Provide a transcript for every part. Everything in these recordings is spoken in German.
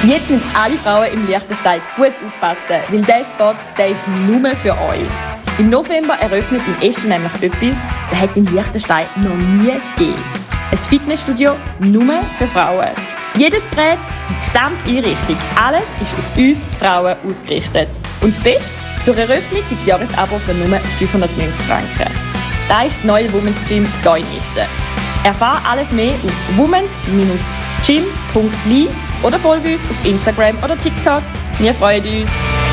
Jetzt müssen alle Frauen im Liechtenstein gut aufpassen, weil dieser Spot, der ist nur für euch. Im November eröffnet in Eschen nämlich etwas, das hat es in Liechtenstein noch nie gegeben. Ein Fitnessstudio nur für Frauen. Jedes Gerät, die gesamte Einrichtung, alles ist auf uns Frauen ausgerichtet. Und das Beste, zur Eröffnung gibt es Jahresabo für nur 590 Franken. Das ist das neue Women's Gym hier in Eschen. Erfahre alles mehr auf womens-gym.li oder folge uns auf Instagram oder TikTok. Wir freuen uns.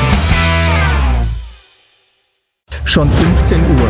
Schon 15 Uhr.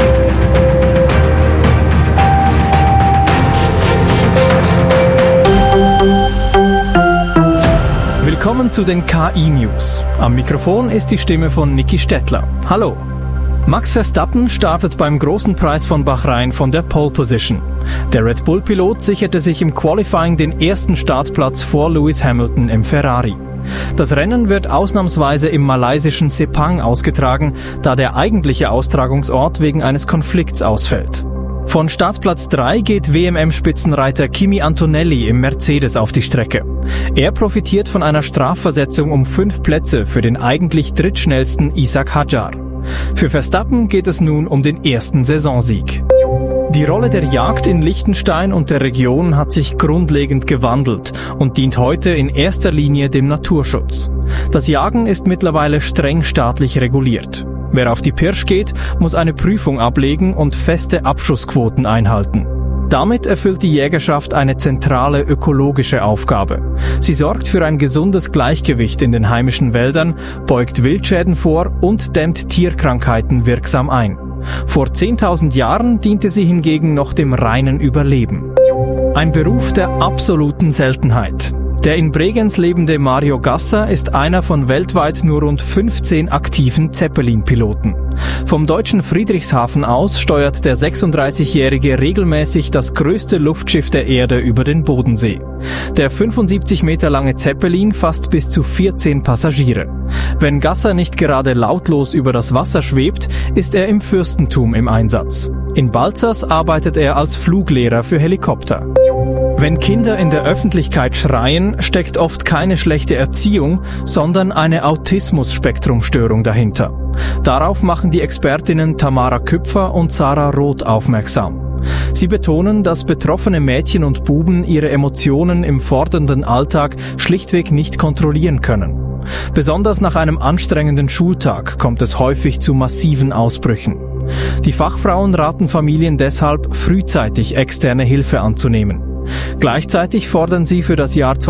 Willkommen zu den KI-News. Am Mikrofon ist die Stimme von Niki Stettler. Hallo. Max Verstappen startet beim großen Preis von Bahrain von der Pole Position. Der Red Bull-Pilot sicherte sich im Qualifying den ersten Startplatz vor Lewis Hamilton im Ferrari. Das Rennen wird ausnahmsweise im malaysischen Sepang ausgetragen, da der eigentliche Austragungsort wegen eines Konflikts ausfällt. Von Startplatz 3 geht WMM-Spitzenreiter Kimi Antonelli im Mercedes auf die Strecke. Er profitiert von einer Strafversetzung um 5 Plätze für den eigentlich drittschnellsten Ishak Hadjar. Für Verstappen geht es nun um den ersten Saisonsieg. Die Rolle der Jagd in Liechtenstein und der Region hat sich grundlegend gewandelt und dient heute in erster Linie dem Naturschutz. Das Jagen ist mittlerweile streng staatlich reguliert. Wer auf die Pirsch geht, muss eine Prüfung ablegen und feste Abschussquoten einhalten. Damit erfüllt die Jägerschaft eine zentrale ökologische Aufgabe. Sie sorgt für ein gesundes Gleichgewicht in den heimischen Wäldern, beugt Wildschäden vor und dämmt Tierkrankheiten wirksam ein. Vor 10.000 Jahren diente sie hingegen noch dem reinen Überleben. Ein Beruf der absoluten Seltenheit. Der in Bregenz lebende Mario Gasser ist einer von weltweit nur rund 15 aktiven Zeppelin-Piloten. Vom deutschen Friedrichshafen aus steuert der 36-Jährige regelmäßig das größte Luftschiff der Erde über den Bodensee. Der 75 Meter lange Zeppelin fasst bis zu 14 Passagiere. Wenn Gasser nicht gerade lautlos über das Wasser schwebt, ist er im Fürstentum im Einsatz. In Balzers arbeitet er als Fluglehrer für Helikopter. Wenn Kinder in der Öffentlichkeit schreien, steckt oft keine schlechte Erziehung, sondern eine Autismus-Spektrum-Störung dahinter. Darauf machen die Expertinnen Tamara Küpfer und Sarah Roth aufmerksam. Sie betonen, dass betroffene Mädchen und Buben ihre Emotionen im fordernden Alltag schlichtweg nicht kontrollieren können. Besonders nach einem anstrengenden Schultag kommt es häufig zu massiven Ausbrüchen. Die Fachfrauen raten Familien deshalb, frühzeitig externe Hilfe anzunehmen. Gleichzeitig fordern sie für das Jahr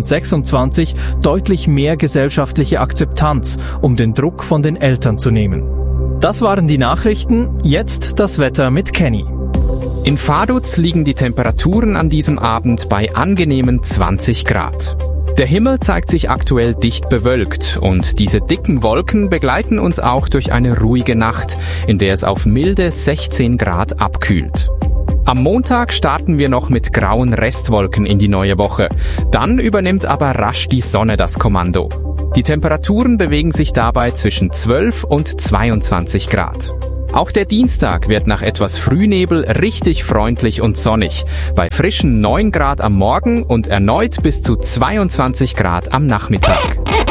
2026 deutlich mehr gesellschaftliche Akzeptanz, um den Druck von den Eltern zu nehmen. Das waren die Nachrichten, jetzt das Wetter mit Kenny. In Vaduz liegen die Temperaturen an diesem Abend bei angenehmen 20 Grad. Der Himmel zeigt sich aktuell dicht bewölkt und diese dicken Wolken begleiten uns auch durch eine ruhige Nacht, in der es auf milde 16 Grad abkühlt. Am Montag starten wir noch mit grauen Restwolken in die neue Woche. Dann übernimmt aber rasch die Sonne das Kommando. Die Temperaturen bewegen sich dabei zwischen 12 und 22 Grad. Auch der Dienstag wird nach etwas Frühnebel richtig freundlich und sonnig, bei frischen 9 Grad am Morgen und erneut bis zu 22 Grad am Nachmittag.